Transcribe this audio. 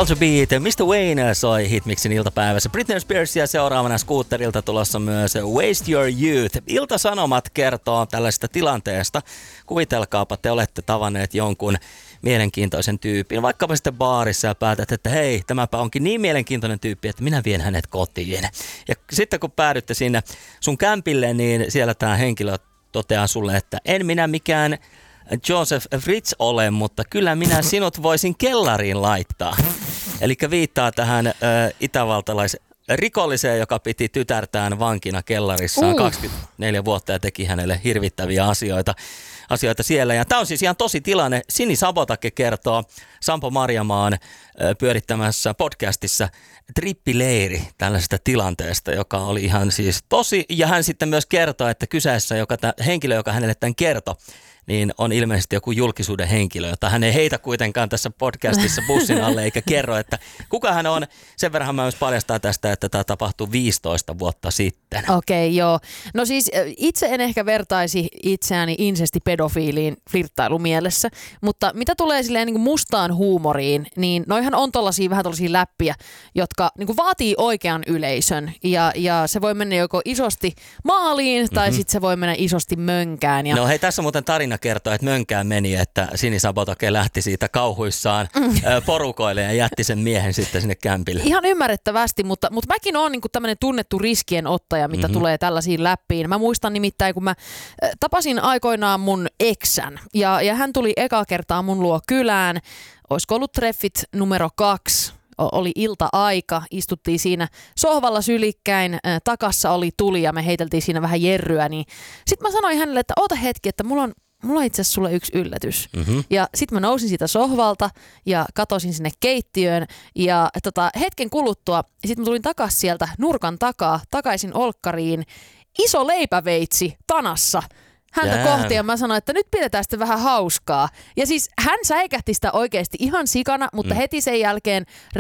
Culture Beat, Mr. Wayne soi Hitmixin iltapäivässä. Britney Spearsia seuraavana Scooterilta tulossa myös Waste Your Youth. Ilta-Sanomat kertoo tällaisesta tilanteesta. Kuvitelkaapa, te olette tavanneet jonkun mielenkiintoisen tyypin, vaikkapa sitten baarissa ja päätät, että hei, tämäpä onkin niin mielenkiintoinen tyyppi, että minä vien hänet kotiin. Ja sitten kun päädytte sinne sun kämpille, niin siellä tämä henkilö toteaa sulle, että en minä mikään Joseph Fritz ole, mutta kyllä minä sinut voisin kellariin laittaa. Eli viittaa tähän itävaltalaisrikolliseen, joka piti tytärtään vankina kellarissaan 24 vuotta ja teki hänelle hirvittäviä asioita siellä. Ja tämä on siis ihan tosi tilanne. Sini Sabotake kertoo Sampo Marjamaan pyörittämässä podcastissa Trippileiri tällaisesta tilanteesta, joka oli ihan siis tosi. Ja hän sitten myös kertoo, että kyseessä henkilö, joka hänelle tämän kertoi, niin on ilmeisesti joku julkisuuden henkilö, jota hän ei heitä kuitenkaan tässä podcastissa bussin alle eikä kerro, että kuka hän on. Sen verran mä myös paljastaa tästä, että tämä tapahtui 15 vuotta sitten. Okei, joo. No siis itse en ehkä vertaisi itseäni insesti-pedofiiliin flirttailumielessä, mutta mitä tulee silleen niin kuin mustaan huumoriin, niin noihan on vähän tollaisia läppiä, jotka niin kuin vaatii oikean yleisön ja se voi mennä joko isosti maaliin tai sitten se voi mennä isosti mönkään. No hei, tässä muuten tarina kertoo, että mönkään meni, että Sini Sabotake lähti siitä kauhuissaan porukoille ja jätti sen miehen sitten sinne kämpille. Ihan ymmärrettävästi, mutta mäkin olen niin tämmöinen tunnettu riskienottaja, mitä tulee tällaisiin läppiin. Mä muistan nimittäin, kun mä tapasin aikoinaan mun eksän ja hän tuli eka kertaa mun luo kylään. Olisiko ollut treffit numero 2. Oli ilta-aika, istuttiin siinä sohvalla sylikkäin, takassa oli tuli ja me heiteltiin siinä vähän jerryä. Niin sitten mä sanoin hänelle, että oota hetki, että mulla on itse asiassa sulle yksi yllätys. Ja sitten mä nousin siitä sohvalta ja katosin sinne keittiöön ja hetken kuluttua sitten mä tulin takaisin sieltä nurkan takaa, takaisin olkkariin, iso leipäveitsi tanassa häntä kohti ja mä sanoin, että nyt pidetään sitten vähän hauskaa. Ja siis hän säikähti sitä oikeasti ihan sikana, mutta heti sen jälkeen